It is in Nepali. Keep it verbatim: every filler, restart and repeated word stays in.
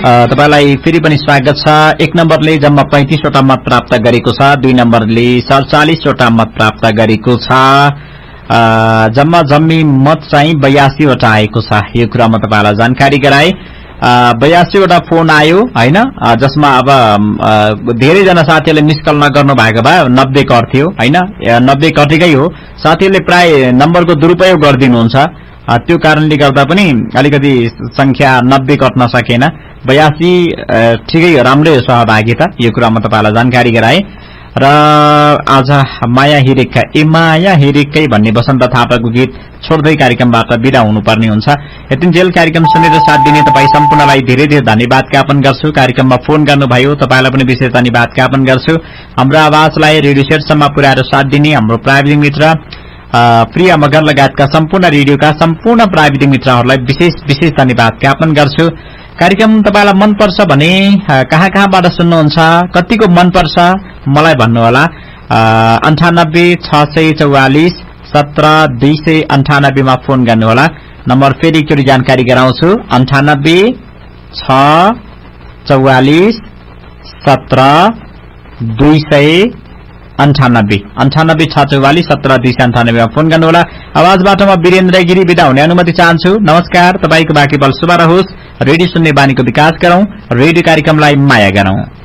तपाईलाई फेरि पनि स्वागत छ। एक नम्बरले जम्मा पैंतीस वटा मत प्राप्त गरेको छ, दुई नम्बरले सडचालीस वटा मत प्राप्त गरेको छ, जम्मा जम्मी मत चाहिँ बयासी वटा आएको छ। यो कुरा म तपाईलाई जानकारी गराए। बयासी वटा फोन आयो हैन, जसमा अब धेरैजना साथीहरूले मिस कल नगर्नु भएको भए नब्बे कट्थ्यो हैन, नब्बे कटेकै हो। साथीहरूले प्राय नम्बरको दुरुपयोग गरिदिनुहुन्छ, त्यो कारणले गर्दा पनि अलिकति संख्या नब्बे कट्न सकेन। बयासी ठिकै राम्रै सहभागिता, यो कुरा म तपाईलाई जानकारी गराए। र आज माया हिरेका ए माया हिरेकै भन्ने वसन्त थापाको गीत छोड्दै कार्यक्रमबाट बिदा हुनुपर्ने हुन्छ। यतिन्जेल कार्यक्रम सुनेर साथ दिने तपाईँ सम्पूर्णलाई धेरै धेरै धन्यवाद ज्ञापन गर्छु। कार्यक्रममा फोन गर्नुभयो, तपाईलाई पनि विशेष धन्यवाद ज्ञापन गर्छु। हाम्रो आवाजलाई रेडियो सेटसम्म पुर्याएर साथ दिने हाम्रो प्राविधिक मित्र प्रिया मगर लगायतका सम्पूर्ण रेडियोका सम्पूर्ण प्राविधिक मित्रहरूलाई विशेष विशेष धन्यवाद ज्ञापन गर्छु। कार्यक्रम तपाईलाई मनपर्छ भने कहाँ कहाँबाट सुन्नुहुन्छ, कतिको मनपर्छ मलाई भन्नुहोला। अन्ठानब्बे छ सय चौवालिस सत्र दुई सय अन्ठानब्बेमा फोन गर्नुहोला। नम्बर फेरि एकचोटि जानकारी गराउँछु, अन्ठानब्बे छ चौवालिस सत्र दुई सय अन्ठानब्बे अन्ठानब्बे छ चौवालिस सत्र दुई सय अन्ठानब्बेमा फोन गर्नुहोला। आवाजबाट म वीरेन्द्र गिरी बिदा हुने अनुमति चाहन्छु। नमस्कार, तपाईको बाँकी पल शुभ रहोस्। रेडियो सुन्ने बानीको विकास गरौं, रेडियो कार्यक्रमलाई माया गरौं।